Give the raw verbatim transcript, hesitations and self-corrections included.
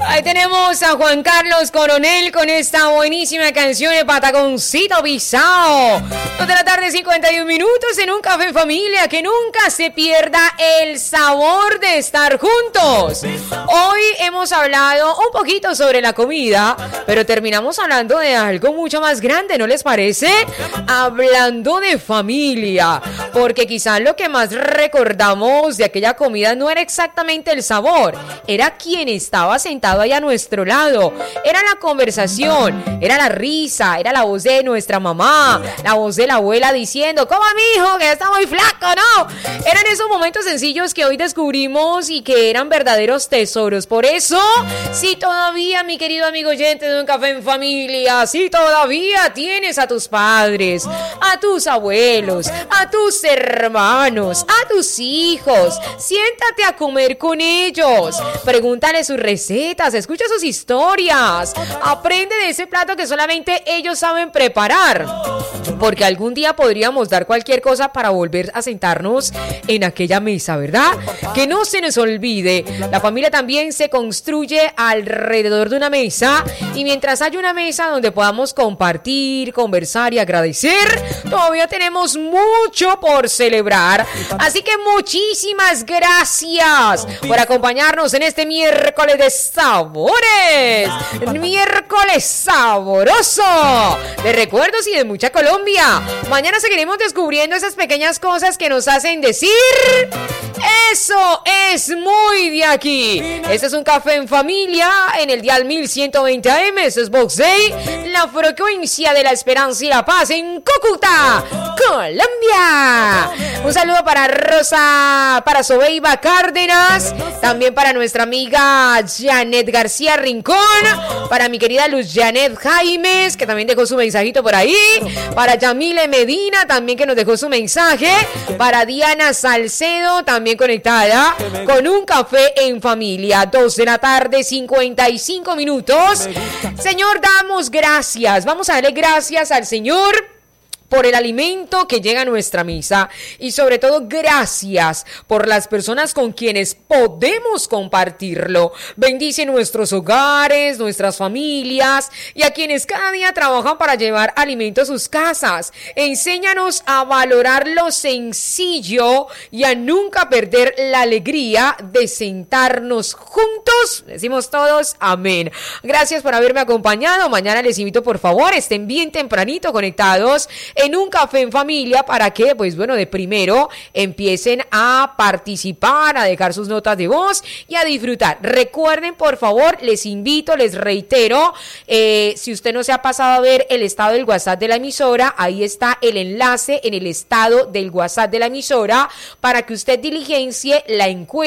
Ahí tenemos a Juan Carlos Coronel con esta buenísima canción de Patagoncito Pisao. Dos de la tarde, cincuenta y un minutos en un café en familia. Que nunca se pierda el sabor de estar juntos. Hoy hemos hablado un poquito sobre la comida, pero terminamos hablando de algo mucho más grande, ¿no les parece? Hablando de familia, porque quizás lo que más recordamos de aquella comida no era exactamente el sabor, era quien estaba sentado ahí a nuestro lado, era la conversación, era la risa, era la voz de nuestra mamá, la voz de la abuela diciendo, coma mijo, que está muy flaco, ¿no? Eran esos momentos sencillos que hoy descubrimos y que eran verdaderos tesoros. Por eso, si todavía, mi querido amigo oyente de Un Café en Familia, si todavía tienes a tus padres, a tus abuelos, a tus hermanos, a tus hijos, siéntate a comer con ellos, pregúntale sus recetas, escucha sus historias, aprende de ese plato que solamente ellos saben preparar, porque algún día podríamos dar cualquier cosa para volver a sentarnos en aquella mesa, ¿verdad? Que no se nos olvide, la familia también se construye alrededor de una mesa, y mientras haya una mesa donde podamos compartir, conversar y agradecer, todavía tenemos mucho por celebrar. Así que muchísimas gracias por acompañarnos en este miércoles de sabores, miércoles saboroso de recuerdos y de mucha Colombia. Mañana seguiremos descubriendo esas pequeñas cosas que nos hacen decir, eso es muy de aquí. Este es Un Café en Familia en el dial mil ciento veinte A M. Eso es Vox Day, la frecuencia de la esperanza y la paz en Cúcuta, Colombia. Un saludo para Rosa, para Sobeiba Cárdenas, también para nuestra amiga Janet García Rincón, para mi querida Luz Janet Jaimes, que también dejó su mensajito por ahí, para Yamile Medina, también que nos dejó su mensaje, para Diana Salcedo, también conectada con Un Café en Familia. Dos de la tarde, cincuenta y cinco minutos. Señor, damos gracias, vamos a darle gracias al Señor por el alimento que llega a nuestra mesa, y sobre todo gracias por las personas con quienes podemos compartirlo. Bendice nuestros hogares, nuestras familias y a quienes cada día trabajan para llevar alimento a sus casas. Enséñanos a valorar lo sencillo y a nunca perder la alegría de sentarnos juntos. Decimos todos amén. Gracias por haberme acompañado. Mañana les invito, por favor, estén bien tempranito conectados en Un Café en Familia, para que, pues bueno, de primero empiecen a participar, a dejar sus notas de voz y a disfrutar. Recuerden, por favor, les invito, les reitero, eh, si usted no se ha pasado a ver el estado del WhatsApp de la emisora, ahí está el enlace en el estado del WhatsApp de la emisora para que usted diligencie la encuesta